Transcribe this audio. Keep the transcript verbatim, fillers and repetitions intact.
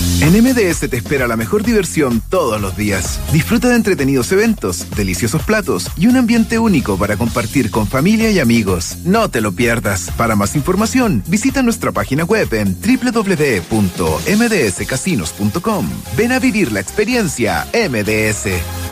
En M D S te espera la mejor diversión todos los días. Disfruta de entretenidos eventos, deliciosos platos y un ambiente único para compartir con familia y amigos. No te lo pierdas. Para más información, visita nuestra página web en doble u doble u doble u punto m d s casinos punto com. Ven a vivir la experiencia M D S.